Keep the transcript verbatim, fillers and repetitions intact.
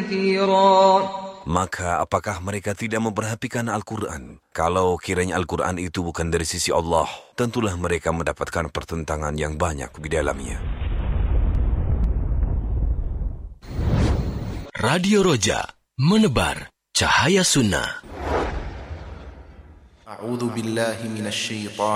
كثيرا. Maka apakah mereka tidak memperhatikan Al-Quran? Kalau kiranya Al-Quran itu bukan dari sisi Allah, tentulah mereka mendapatkan pertentangan yang banyak di dalamnya. Radio Roja, menebar cahaya sunnah. A'udzu billahi minasy syaithanir